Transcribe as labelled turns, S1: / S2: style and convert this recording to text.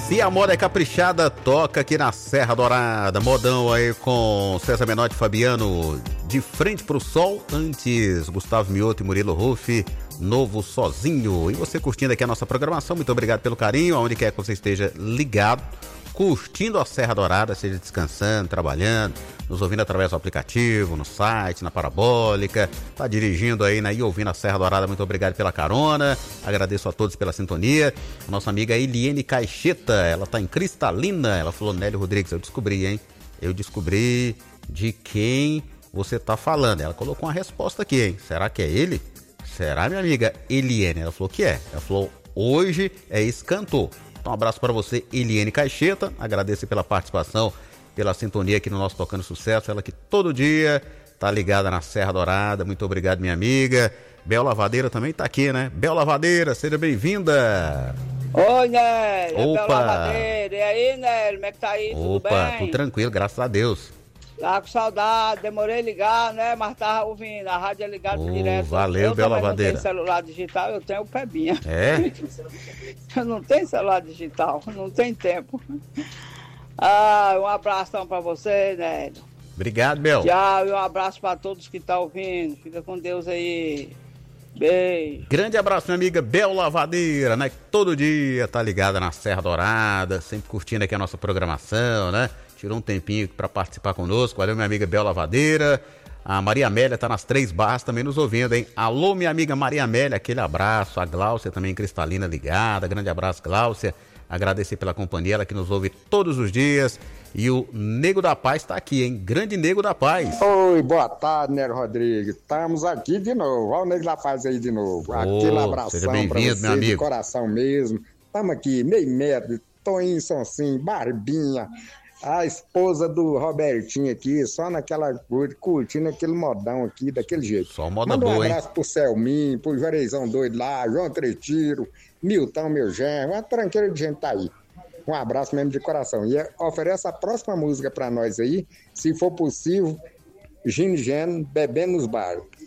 S1: Se a moda é caprichada, toca aqui na Serra Dourada. Modão aí com César Menotti e Fabiano, De Frente pro Sol. Antes, Gustavo Mioto e Murilo Ruff, Novo Sozinho. E você curtindo aqui a nossa programação, muito obrigado pelo carinho, aonde quer que você esteja ligado, curtindo a Serra Dourada, seja descansando, trabalhando, nos ouvindo através do aplicativo, no site, na parabólica, tá dirigindo aí, né, e ouvindo a Serra Dourada, muito obrigado pela carona, agradeço a todos pela sintonia. A nossa amiga Eliene Caixeta, ela tá em Cristalina, ela falou: Nélio Rodrigues, eu descobri de quem você tá falando. Ela colocou uma resposta aqui, hein, será que é ele? Será, minha amiga Eliene? Ela falou que é, ela falou: hoje é esse cantor. Então, um abraço para você, Eliene Caixeta. Agradeço pela participação, pela sintonia aqui no nosso Tocando Sucesso. Ela que todo dia tá ligada na Serra Dourada. Muito obrigado, minha amiga. Bel Lavadeira também tá aqui, né? Bel Lavadeira, seja bem-vinda.
S2: Oi, Nélio.
S1: Opa.
S2: É Bel Lavadeira. E aí, Nélio, como é que tá aí? Tudo bem?
S1: Opa, tudo tranquilo, graças a Deus.
S2: Tá com saudade, demorei ligar, né? Mas tava ouvindo, a rádio é ligada direto.
S1: Valeu, Bel Lavadeira.
S2: Eu não tenho celular digital, eu tenho o Pebinha.
S1: É?
S2: Eu não tenho celular digital, não tem tempo. Ah, um abração pra você, Nélio.
S1: Obrigado, Bel.
S2: Tchau, e um abraço pra todos que estão ouvindo. Fica com Deus aí. Beijo.
S1: Grande abraço, minha amiga Bel Lavadeira, né? Que todo dia tá ligada na Serra Dourada, sempre curtindo aqui a nossa programação, né? Tirou um tempinho para participar conosco. Valeu, minha amiga Bel Lavadeira. A Maria Amélia tá nas Três Barras também nos ouvindo, hein? Alô, minha amiga Maria Amélia, aquele abraço. A Gláucia também, Cristalina, ligada. Grande abraço, Gláucia. Agradecer pela companhia, ela que nos ouve todos os dias. E o Nego da Paz tá aqui, hein? Grande Nego da Paz.
S3: Oi, boa tarde, Nélio Rodrigues. Estamos aqui de novo. Olha o Nego da Paz aí de novo. Aquele abração
S1: seja
S3: pra
S1: bem-vindo,
S3: você,
S1: meu amigo.
S3: de coração mesmo. Estamos aqui, meio metro, Toinho Sonsinho, Barbinha, a esposa do Robertinho aqui, só naquela coisa, curtindo aquele modão aqui, daquele jeito.
S1: Só moda
S3: Manda
S1: boa,
S3: um abraço pro Selminho, pro Juareizão doido lá, João Tretiro, Milton, meu genro, uma tranqueira de gente tá aí. Um abraço mesmo de coração. E oferece a próxima música pra nós aí, se for possível, Gino e Geno, Bebendo nos Bares.